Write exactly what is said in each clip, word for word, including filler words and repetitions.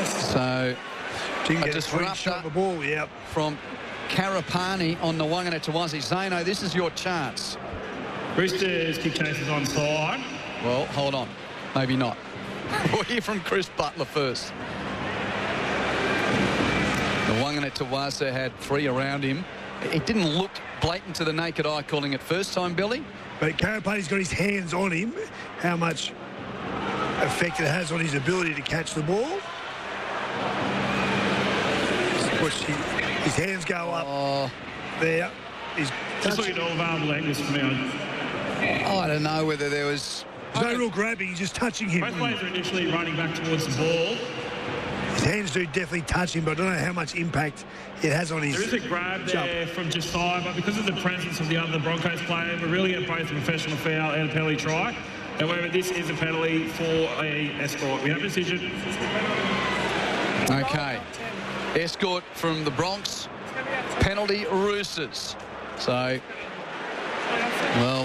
So Didn't a get a clean disruptor shot of the ball, yep. from Karapani on the Wangana Tawazi. Zano, this is your chance. Roosters kick chases onside. Well, hold on. Maybe not. We'll hear from Chris Butler first. The Wangana Tawazi had three around him. It didn't look blatant to the naked eye calling it first time, Billy. But Karapani's got his hands on him. How much effect it has on his ability to catch the ball. Watch his, his hands go up Oh, there. He's Just touching. looking at all available angles from now. I don't know whether there was... There's no real grabbing. He's just touching him. Both players are initially running back towards the ball. His hands do definitely touch him, but I don't know how much impact it has on his There is a grab jump. there from Josiah, but because of the presence of the other Broncos player, we're really at both a professional foul and a penalty try. However, this is a penalty for a escort. We have a decision. Okay. Escort from the Bronx. Penalty Roosters. So, well,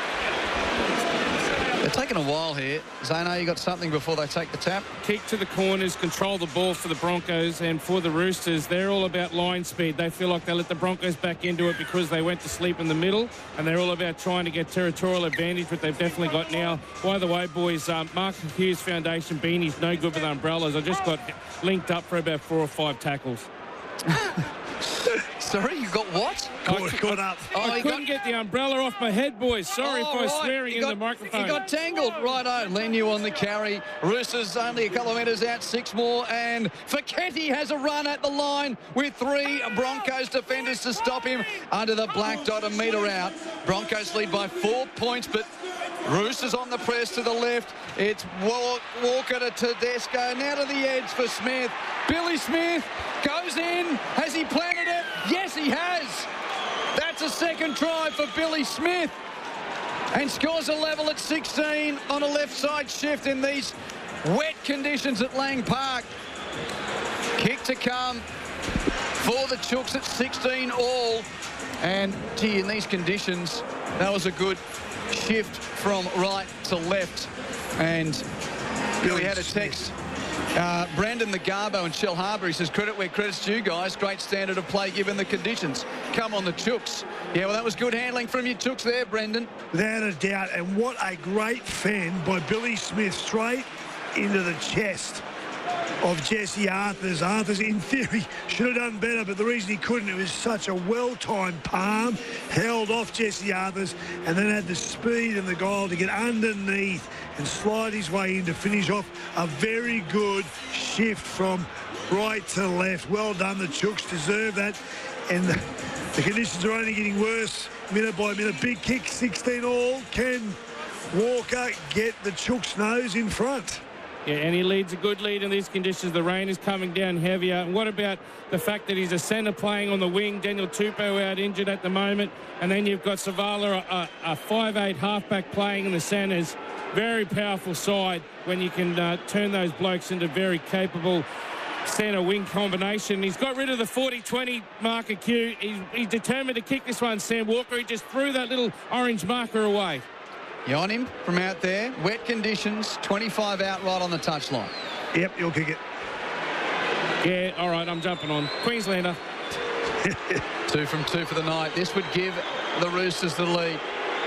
they're taking a while here. Zano, you got something before they take the tap? Kick to the corners, control the ball for the Broncos, and for the Roosters, they're all about line speed. They feel like they let the Broncos back into it because they went to sleep in the middle, and they're all about trying to get territorial advantage, which they've definitely got now. By the way, boys, um, Mark Hughes Foundation beanies, no good with umbrellas. I just got linked up for about four or five tackles. Sorry, you got what? Caught, caught up. Oh, I you couldn't got- get the umbrella off my head, boys. Sorry Oh, if I was right. swearing You in got, the microphone. You got tangled. Righto. Lenu on the carry. Roosters only a couple of metres out. Six more. And Fekete has a run at the line with three Broncos defenders to stop him under the black dot a metre out. Broncos lead by four points, but Roosters on the press to the left. It's Walker to Tedesco. Now to the edge for Smith. Billy Smith goes in. Has he planted it? Yes, he has. That's a second try for Billy Smith. And scores a level at sixteen on a left side shift in these wet conditions at Lang Park. Kick to come for the Chooks at sixteen all. And, gee, in these conditions, that was a good shift from right to left. And Billy had a text. Uh, Brandon the Garbo and Shell Harbour, he says, credit where credit's due, guys. Great standard of play given the conditions. Come on, the Chooks. Yeah, well, that was good handling from your Chooks there, Brendan. Without a doubt. And what a great fend by Billy Smith straight into the chest of Jesse Arthurs. Arthurs, in theory, should have done better, but the reason he couldn't, it was such a well-timed palm, held off Jesse Arthurs, and then had the speed and the goal to get underneath and slide his way in to finish off a very good shift from right to left. Well done. The Chooks deserve that. And the, the conditions are only getting worse minute by minute. Big kick, sixteen all. Can Walker get the Chooks' nose in front? Yeah, and he leads a good lead in these conditions. The rain is coming down heavier. And what about the fact that he's a centre playing on the wing? Daniel Tupou out injured at the moment. And then you've got Savala, a, a five eight halfback playing in the centres. Very powerful side when you can uh, turn those blokes into very capable centre wing combination. He's got rid of the forty twenty marker Q. He's, he's determined to kick this one, Sam Walker. He just threw that little orange marker away. You on him from out there. Wet conditions, twenty-five out right on the touchline. Yep, he'll kick it. Yeah, all right, I'm jumping on. Queenslander. Two from two for the night. This would give the Roosters the lead.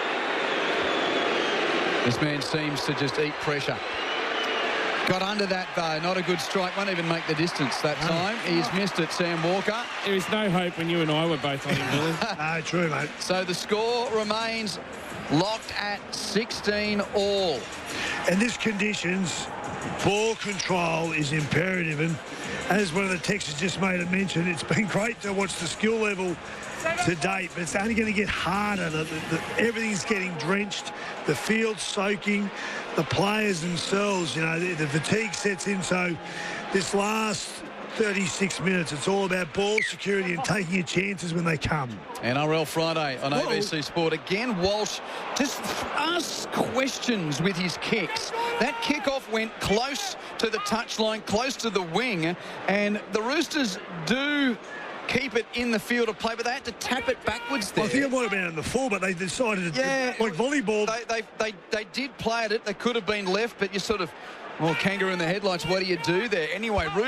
This man seems to just eat pressure. Got under that, though. Not a good strike. Won't even make the distance that time. He's missed it, Sam Walker. There was no hope when you and I were both on him, Billy. No, true, mate. So the score remains locked at sixteen all. And this conditions, ball control is imperative. And as one of the texters just made a mention, it's been great to watch the skill level to date, but it's only going to get harder. The, the, the, everything's getting drenched, the field's soaking, the players themselves, you know, the, the fatigue sets in. So this last thirty-six minutes, it's all about ball security and taking your chances when they come. N R L Friday on Whoa. A B C Sport. Again, Walsh just asks questions with his kicks. That kickoff went close to the touchline, close to the wing, and the Roosters do keep it in the field of play, but they had to tap it backwards there. I think it might have been in the full, but they decided to, Yeah. like volleyball. They, they, they, they did play at it. They could have been left, but you sort of, well, kangaroo in the headlights, what do you do there? Anyway,